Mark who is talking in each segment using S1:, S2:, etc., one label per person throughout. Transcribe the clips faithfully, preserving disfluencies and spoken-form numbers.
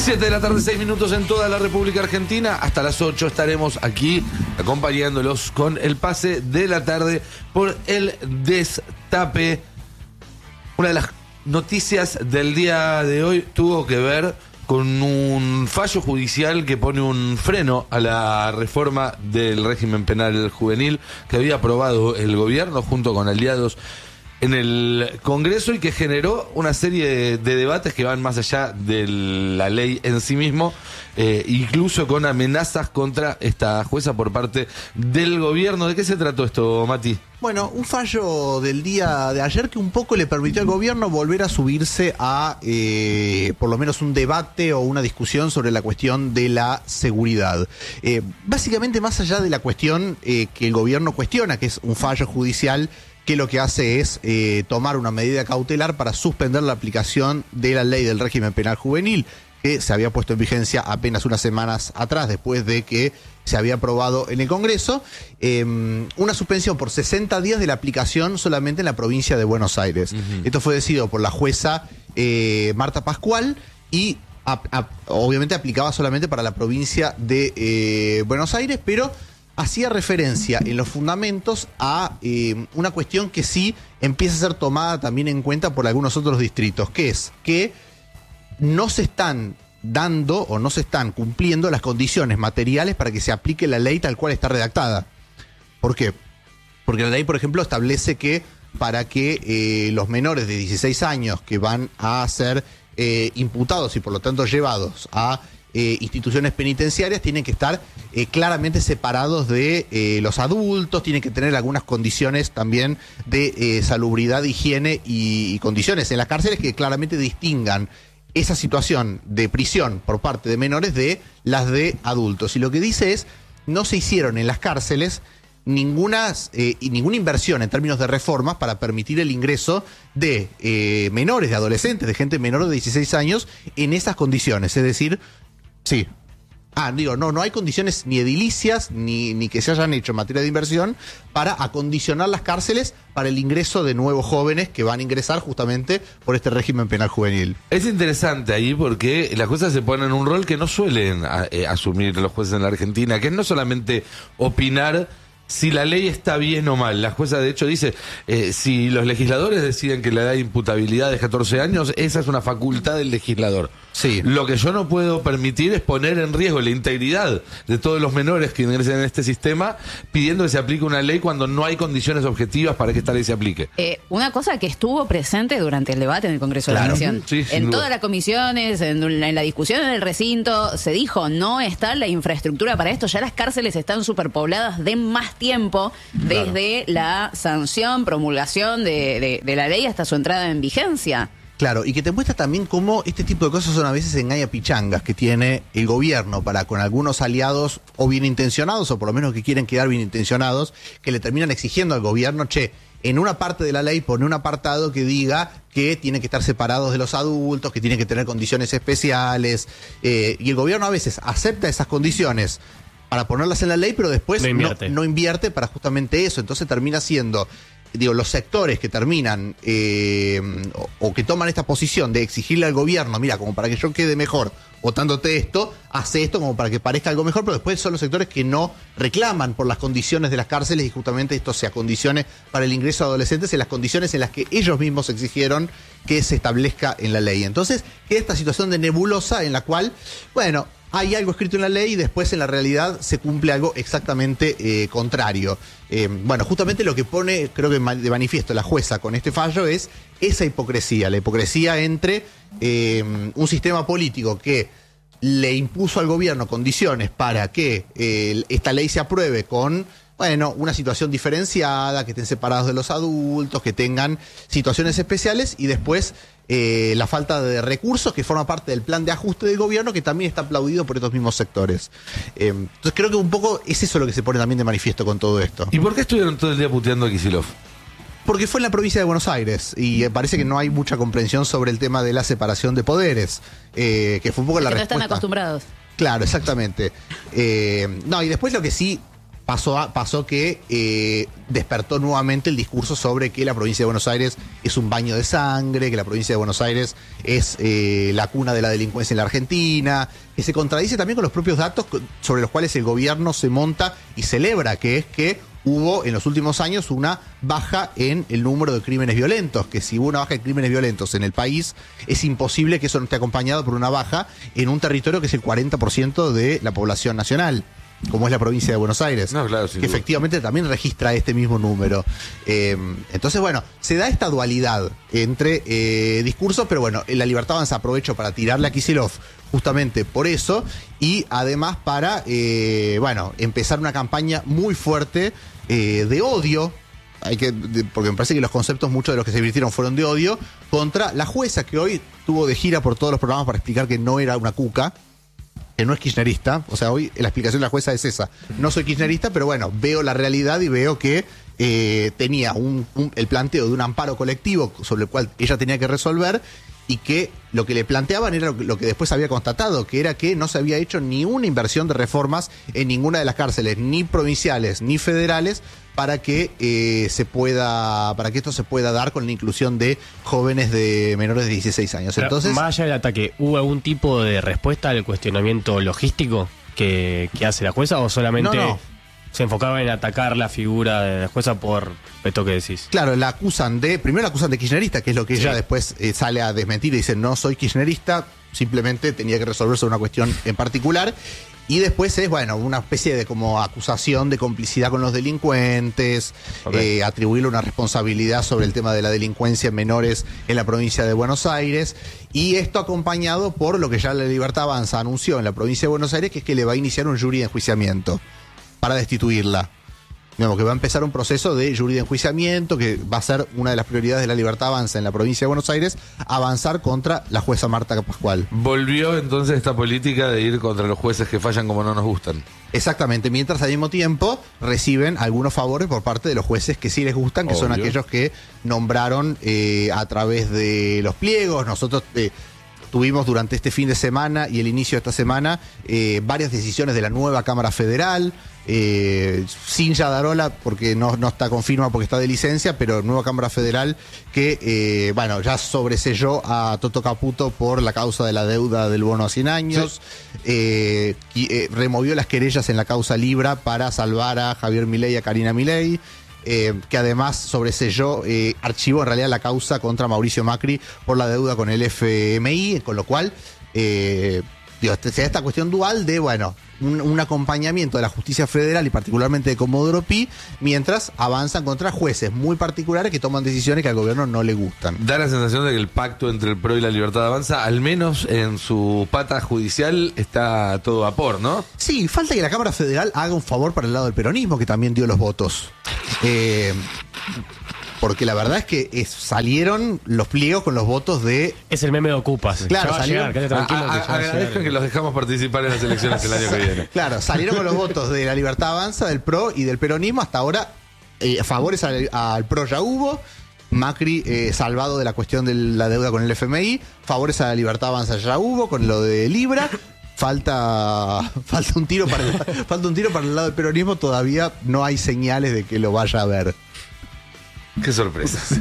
S1: siete de la tarde, seis minutos en toda la República Argentina. Hasta las ocho estaremos aquí acompañándolos con el pase de la tarde por el Destape. Una de las noticias del día de hoy tuvo que ver con un fallo judicial que pone un freno a la reforma del régimen penal juvenil que había aprobado el gobierno junto con aliados en el Congreso y que generó una serie de, de debates que van más allá de la ley en sí mismo, eh, incluso con amenazas contra esta jueza por parte del gobierno. ¿De qué se trató esto, Mati?
S2: Bueno, un fallo del día de ayer que un poco le permitió al gobierno volver a subirse a eh, por lo menos un debate o una discusión sobre la cuestión de la seguridad. Eh, básicamente, más allá de la cuestión eh, que el gobierno cuestiona, que es un fallo judicial que lo que hace es eh, tomar una medida cautelar para suspender la aplicación de la ley del régimen penal juvenil, que se había puesto en vigencia apenas unas semanas atrás, después de que se había aprobado en el Congreso, eh, una suspensión por sesenta días de la aplicación solamente en la provincia de Buenos Aires. Uh-huh. Esto fue decidido por la jueza eh, Marta Pascual y a, a, obviamente aplicaba solamente para la provincia de eh, Buenos Aires, pero hacía referencia en los fundamentos a eh, una cuestión que sí empieza a ser tomada también en cuenta por algunos otros distritos, que es que no se están dando o no se están cumpliendo las condiciones materiales para que se aplique la ley tal cual está redactada. ¿Por qué? Porque la ley, por ejemplo, establece que para que eh, los menores de dieciséis años que van a ser eh, imputados y por lo tanto llevados a Eh, instituciones penitenciarias tienen que estar eh, claramente separados de eh, los adultos, tienen que tener algunas condiciones también de eh, salubridad, higiene y, y condiciones en las cárceles que claramente distingan esa situación de prisión por parte de menores de las de adultos. Y lo que dice es, no se hicieron en las cárceles ninguna, eh, ninguna inversión en términos de reformas para permitir el ingreso de eh, menores, de adolescentes, de gente menor de dieciséis años en esas condiciones, es decir, sí. Ah, digo, no, no hay condiciones ni edilicias ni, ni que se hayan hecho en materia de inversión para acondicionar las cárceles para el ingreso de nuevos jóvenes que van a ingresar justamente por este régimen penal juvenil.
S1: Es interesante ahí porque las juezas se ponen en un rol que no suelen a, eh, asumir los jueces en la Argentina, que es no solamente opinar si la ley está bien o mal. La jueza de hecho dice, eh, si los legisladores deciden que la edad de imputabilidad es catorce años, esa es una facultad del legislador.
S2: Sí.
S1: Lo que yo no puedo permitir es poner en riesgo la integridad de todos los menores que ingresen en este sistema pidiendo que se aplique una ley cuando no hay condiciones objetivas para que esta ley se aplique.
S3: Eh, una cosa que estuvo presente durante el debate en el Congreso
S2: Claro.
S3: de la Nación.
S1: Sí,
S3: en
S1: duda.
S3: todas las comisiones, en, en la discusión en el recinto, se dijo, no está la infraestructura para esto, ya las cárceles están superpobladas de más tiempo, desde claro. la sanción, promulgación de, de, de la ley hasta su entrada en vigencia.
S2: Claro, y que te muestra también cómo este tipo de cosas son a veces engañapichangas que tiene el gobierno para con algunos aliados o bien intencionados, o por lo menos que quieren quedar bien intencionados, que le terminan exigiendo al gobierno, che, en una parte de la ley pone un apartado que diga que tienen que estar separados de los adultos, que tienen que tener condiciones especiales, eh, y el gobierno a veces acepta esas condiciones para ponerlas en la ley, pero después
S4: no invierte,
S2: no, no invierte para justamente eso. Entonces termina siendo, digo, los sectores que terminan eh, o, o que toman esta posición de exigirle al gobierno, mira, como para que yo quede mejor votándote esto, hace esto como para que parezca algo mejor, pero después son los sectores que no reclaman por las condiciones de las cárceles y justamente esto se acondicione para el ingreso de adolescentes en las condiciones en las que ellos mismos exigieron que se establezca en la ley. Entonces queda esta situación de nebulosa en la cual, bueno, hay algo escrito en la ley y después en la realidad se cumple algo exactamente eh, contrario. Eh, bueno, justamente lo que pone, creo que de manifiesto la jueza con este fallo es esa hipocresía, la hipocresía entre eh, un sistema político que le impuso al gobierno condiciones para que eh, esta ley se apruebe con, bueno, una situación diferenciada, que estén separados de los adultos, que tengan situaciones especiales y después Eh, la falta de recursos que forma parte del plan de ajuste del gobierno que también está aplaudido por estos mismos sectores. Eh, entonces creo que un poco es eso lo que se pone también de manifiesto con todo esto.
S1: ¿Y por qué estuvieron todo el día puteando a Kicillof?
S2: Porque fue en la provincia de Buenos Aires y eh, parece que no hay mucha comprensión sobre el tema de la separación de poderes, eh, que fue un poco la
S3: que no
S2: respuesta.
S3: están acostumbrados.
S2: Claro, exactamente. Eh, no, y después lo que sí pasó, a, pasó que eh, despertó nuevamente el discurso sobre que la provincia de Buenos Aires es un baño de sangre, que la provincia de Buenos Aires es eh, la cuna de la delincuencia en la Argentina, que se contradice también con los propios datos sobre los cuales el gobierno se monta y celebra, que es que hubo en los últimos años una baja en el número de crímenes violentos, que si hubo una baja de crímenes violentos en el país, es imposible que eso no esté acompañado por una baja en un territorio que es el cuarenta por ciento de la población nacional, como es la provincia de Buenos Aires,
S1: no, claro,
S2: que efectivamente también registra este mismo número. Eh, entonces, bueno, se da esta dualidad entre eh, discursos, pero bueno, La Libertad Avanza aprovecho para tirarle a Kicillof justamente por eso, y además para, eh, bueno, empezar una campaña muy fuerte eh, de odio, hay que, de, porque me parece que los conceptos, muchos de los que se virtieron fueron de odio, contra la jueza que hoy tuvo de gira por todos los programas para explicar que no era una cuca, que no es kirchnerista. O sea, hoy la explicación de la jueza es esa. No soy kirchnerista, pero bueno, veo la realidad y veo que eh, tenía un, un, el planteo de un amparo colectivo sobre el cual ella tenía que resolver, y que lo que le planteaban era lo que, lo que después había constatado, que era que no se había hecho ni una inversión de reformas en ninguna de las cárceles, ni provinciales ni federales, para que eh, se pueda, para que esto se pueda dar con la inclusión de jóvenes de menores de dieciséis años.
S4: Pero,
S2: entonces,
S4: más allá del ataque, ¿hubo algún tipo de respuesta al cuestionamiento logístico que, que hace la jueza, o solamente
S2: No, no.
S4: se enfocaba en atacar la figura de la jueza por esto que decís?
S2: claro, la acusan de, primero la acusan de kirchnerista, que es lo que
S4: Sí.
S2: ella después eh, sale a desmentir y dice, no soy kirchnerista, simplemente tenía que resolverse una cuestión en particular. Y después es, bueno, una especie de como acusación de complicidad con los delincuentes,
S4: Okay.
S2: eh, atribuirle una responsabilidad sobre el tema de la delincuencia en menores en la provincia de Buenos Aires. Y esto acompañado por lo que ya La Libertad Avanza anunció en la provincia de Buenos Aires, que es que le va a iniciar un jury de enjuiciamiento para destituirla. Digamos que va a empezar un proceso de jury de enjuiciamiento, que va a ser una de las prioridades de La Libertad Avanza en la provincia de Buenos Aires, avanzar contra la jueza Marta Pascual.
S1: Volvió entonces esta política de ir contra los jueces que fallan como no nos gustan.
S2: Exactamente, mientras al mismo tiempo reciben algunos favores por parte de los jueces que sí les gustan, que son
S1: Obvio.
S2: aquellos que nombraron eh, a través de los pliegos. Nosotros eh, tuvimos durante este fin de semana y el inicio de esta semana eh, varias decisiones de la nueva Cámara Federal, eh, sin Yadarola porque no, no está confirma porque está de licencia, pero nueva Cámara Federal que eh, bueno, ya sobreselló a Toto Caputo por la causa de la deuda del bono a cien años, sí. eh, y, eh, removió las querellas en la causa Libra para salvar a Javier Milei y a Karina Milei. Eh, que además sobreselló, eh, archivó en realidad la causa contra Mauricio Macri por la deuda con el F M I, con lo cual eh, digo, se da esta cuestión dual de, bueno, un, un acompañamiento de la justicia federal y particularmente de Comodoro Pi, mientras avanzan contra jueces muy particulares que toman decisiones que al gobierno no le gustan.
S1: Da la sensación de que el pacto entre el P R O y La Libertad Avanza, al menos en su pata judicial, está a todo vapor, ¿no?
S2: Sí, falta que la Cámara Federal haga un favor para el lado del peronismo, que también dio los votos. Eh, porque la verdad es que es, salieron los pliegos con los votos de...
S4: Es el meme de Ocupas.
S2: Claro,
S4: Ya va a
S2: salió-
S4: llegar, quédate tranquilo.
S1: A- a-
S4: que ya va a
S1: agradezcan
S4: llegar.
S1: que los dejamos participar en las elecciones el año que viene.
S2: Claro, salieron con los votos de La Libertad Avanza, del P R O y del peronismo. Hasta ahora, eh, favores al, al P R O ya hubo. Macri eh, salvado de la cuestión de la deuda con el F M I. Favores a La Libertad Avanza ya hubo con lo de Libra. Falta, falta un tiro para el, falta un tiro para el lado del peronismo. Todavía no hay señales de que lo vaya a ver.
S1: Qué sorpresas.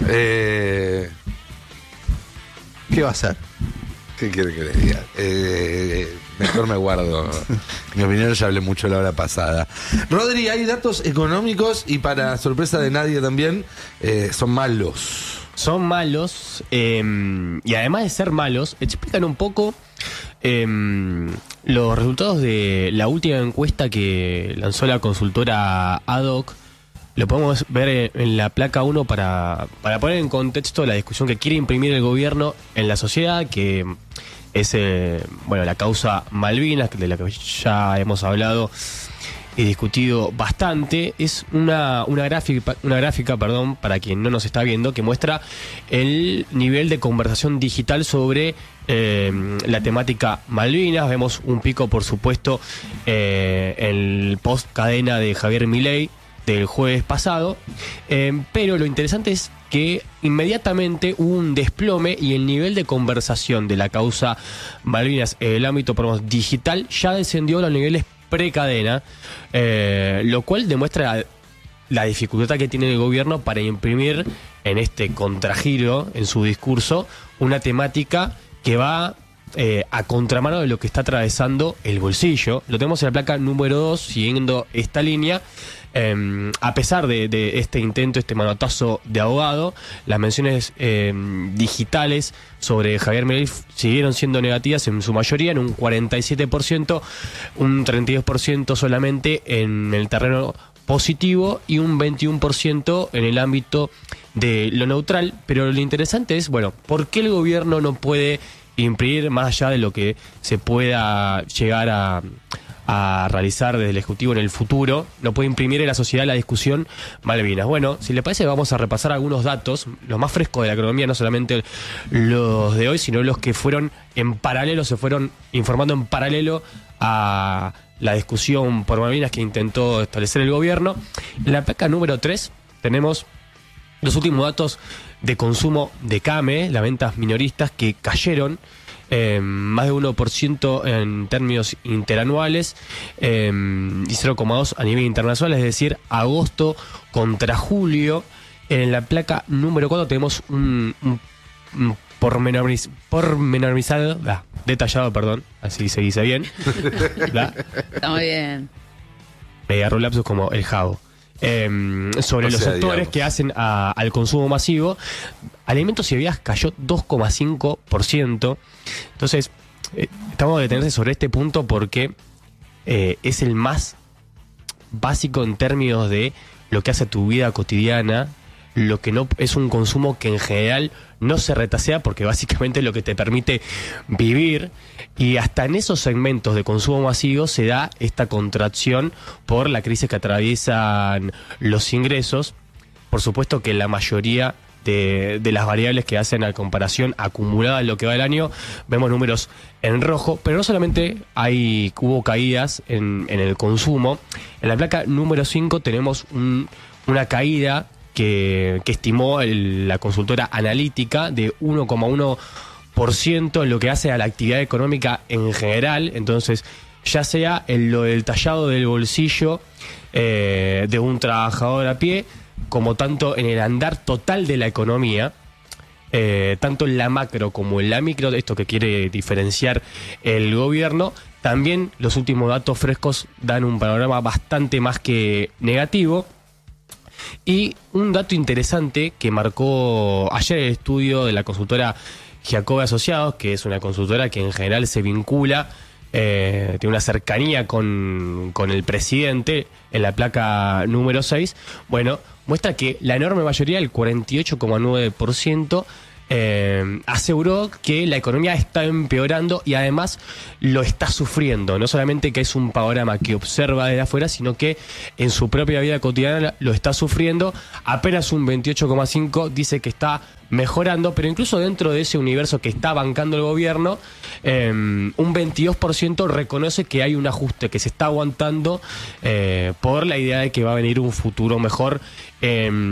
S1: eh,
S2: ¿Qué va a hacer?
S1: ¿Qué quiere que le diga? Eh, mejor me guardo. Mi opinión ya hablé mucho la hora pasada. Rodri, hay datos económicos y para sorpresa de nadie también, eh, son malos.
S4: Son malos, eh, y además de ser malos, explican un poco eh, los resultados de la última encuesta que lanzó la consultora Ad Hoc. Lo podemos ver en la placa uno para, para poner en contexto la discusión que quiere imprimir el gobierno en la sociedad, que es eh, bueno, la causa Malvinas, de la que ya hemos hablado y discutido bastante. Es una, una gráfica, una gráfica, perdón, para quien no nos está viendo, que muestra el nivel de conversación digital sobre eh, la temática Malvinas. Vemos un pico, por supuesto, eh, en el post cadena de Javier Milei del jueves pasado, eh, pero lo interesante es que inmediatamente hubo un desplome y el nivel de conversación de la causa Malvinas en el ámbito, por ejemplo, digital ya descendió a los niveles precadena, eh, lo cual demuestra la dificultad que tiene el gobierno para imprimir en este contragiro, en su discurso, una temática que va eh, a contramano de lo que está atravesando el bolsillo. Lo tenemos en la placa número dos, siguiendo esta línea. Eh, a pesar de, de este intento, este manotazo de ahogado, las menciones eh, digitales sobre Javier Milei siguieron siendo negativas en su mayoría, en un cuarenta y siete por ciento, un treinta y dos por ciento solamente en el terreno positivo y un veintiuno por ciento en el ámbito de lo neutral. Pero lo interesante es, bueno, ¿por qué el gobierno no puede imprimir más allá de lo que se pueda llegar a, a realizar desde el Ejecutivo en el futuro? No puede imprimir en la sociedad la discusión Malvinas. Bueno, si le parece, vamos a repasar algunos datos, los más frescos de la economía, no solamente los de hoy, sino los que fueron en paralelo, se fueron informando en paralelo a la discusión por Malvinas que intentó establecer el gobierno. En la placa número tres tenemos los últimos datos de consumo de CAME, las ventas minoristas, que cayeron eh, más de uno por ciento en términos interanuales eh, y cero coma dos a nivel internacional, es decir, agosto contra julio. En la placa número cuatro tenemos un, un, un pormenoriz, pormenorizado, ah, detallado, perdón, así se dice bien.
S3: Está muy bien.
S4: Me agarró un lapsus como el jabo. Eh, sobre
S1: O
S4: los
S1: sea,
S4: sectores
S1: digamos.
S4: que hacen a- al consumo masivo. Alimentos y bebidas cayó dos coma cinco por ciento. Entonces, eh, estamos a detenerse sobre este punto porque eh, es el más básico en términos de lo que hace a tu vida cotidiana. Lo que no es un consumo que en general no se retasea, porque básicamente es lo que te permite vivir, y hasta en esos segmentos de consumo masivo se da esta contracción por la crisis que atraviesan los ingresos. Por supuesto que la mayoría de, de las variables que hacen a comparación acumulada en lo que va del año, vemos números en rojo, pero no solamente hay hubo caídas en, en el consumo. En la placa número cinco tenemos un, una caída que, que estimó el- la consultora analítica de uno coma uno por ciento en lo que hace a la actividad económica en general. Entonces, ya sea en lo del tallado del bolsillo eh, de un trabajador a pie, como tanto en el andar total de la economía, eh, tanto en la macro como en la micro, esto que quiere diferenciar el gobierno. También los últimos datos frescos dan un panorama bastante más que negativo. Y un dato interesante que marcó ayer el estudio de la consultora Giacobbe Asociados, que es una consultora que en general se vincula, eh, tiene una cercanía con, con el presidente, en la placa número seis, bueno, muestra que la enorme mayoría, el cuarenta y ocho coma nueve por ciento, eh, aseguró que la economía está empeorando y además lo está sufriendo. No solamente que es un panorama que observa desde afuera, sino que en su propia vida cotidiana lo está sufriendo. Apenas un veintiocho coma cinco por ciento dice que está mejorando, pero incluso dentro de ese universo que está bancando el gobierno, eh, un veintidós por ciento reconoce que hay un ajuste que se está aguantando eh, por la idea de que va a venir un futuro mejor. Eh,